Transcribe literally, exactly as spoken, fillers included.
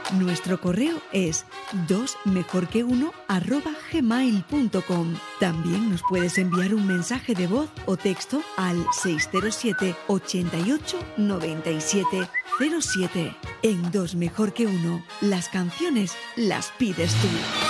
Nuestro correo es dos mejor que uno arroba gmail punto com. También nos puedes enviar un mensaje de voz o texto al seis cero siete, ochenta y ocho, noventa y siete cero siete. En Dos Mejor que Uno, las canciones las pides tú.